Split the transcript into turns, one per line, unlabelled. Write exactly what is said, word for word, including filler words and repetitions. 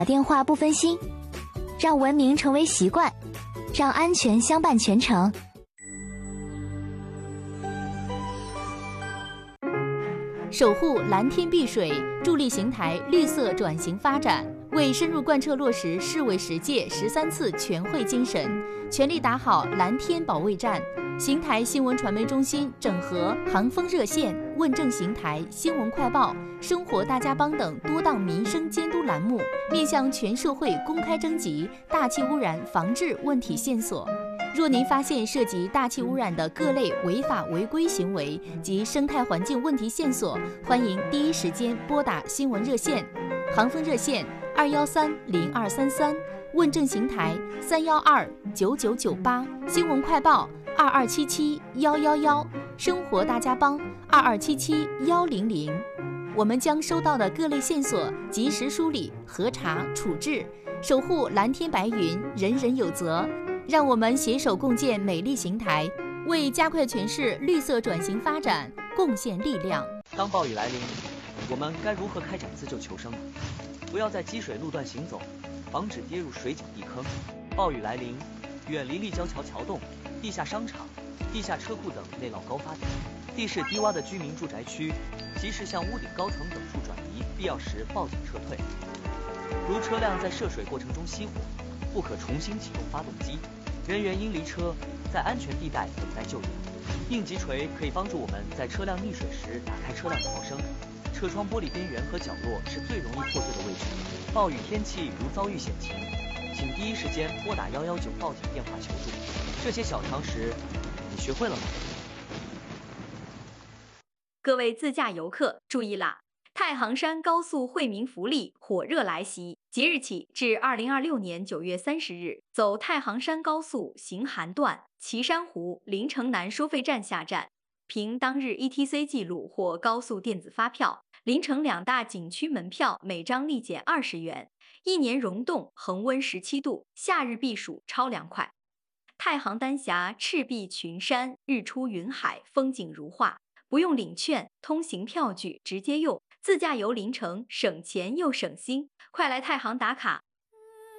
打电话不分心，让文明成为习惯，让安全相伴全程。
守护蓝天碧水，助力邢台绿色转型发展，为深入贯彻落实市委十届十三次全会精神，全力打好蓝天保卫战。邢台新闻传媒中心整合航风热线、问政邢台、新闻快报、生活大家帮等多档民生监督栏目，面向全社会公开征集大气污染防治问题线索。若您发现涉及大气污染的各类违法违规行为及生态环境问题线索，欢迎第一时间拨打新闻热线，航风热线二幺三零二三三，问政邢台三幺二九九九八，新闻快报二二七七幺幺幺，生活大家帮二二七七幺零零。我们将收到的各类线索及时梳理、核查、处置，守护蓝天白云，人人有责。让我们携手共建美丽邢台，为加快全市绿色转型发展贡献力量。
当暴雨来临，我们该如何开展自救求生呢？不要在积水路段行走，防止跌入水井地坑。暴雨来临，远离立交桥桥洞、地下商场、地下车库等内涝高发点，地势低洼的居民住宅区，及时向屋顶高层等处转移，必要时报警撤退。如车辆在涉水过程中熄火，不可重新启动发动机，人员应离车，在安全地带等待救援。应急锤可以帮助我们在车辆溺水时打开车辆逃生。车窗玻璃边缘和角落是最容易破碎的位置。暴雨天气如遭遇险情，请第一时间拨打幺幺九报警电话求助。这些小常识，你学会了吗？
各位自驾游客注意啦！太行山高速惠民福利火热来袭，即日起至二零二六年九月三十日，走太行山高速行韩段岐山湖临城南收费站下站，凭当日 E T C 记录或高速电子发票，临城两大景区门票每张立减二十元。一年溶冻恒温十七度，夏日避暑超凉快。太行丹霞赤壁群山，日出云海，风景如画，不用领券，通行票据直接用。自驾游临城，省钱又省心，快来太行打卡